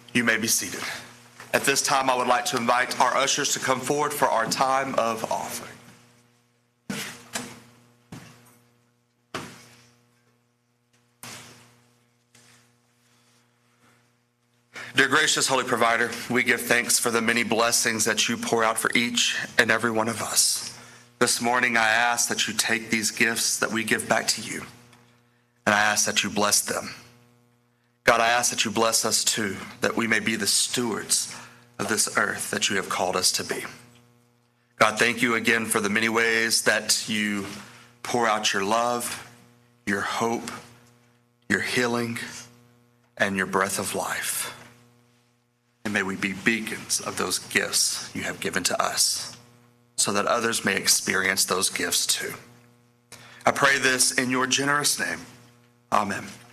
You may be seated. At this time, I would like to invite our ushers to come forward for our time of offering. Dear gracious Holy Provider, we give thanks for the many blessings that you pour out for each and every one of us. This morning, I ask that you take these gifts that we give back to you, and I ask that you bless them. God, I ask that you bless us too, that we may be the stewards of this earth that you have called us to be. God, thank you again for the many ways that you pour out your love, your hope, your healing, and your breath of life. And may we be beacons of those gifts you have given to us, so that others may experience those gifts too. I pray this in your generous name. Amen.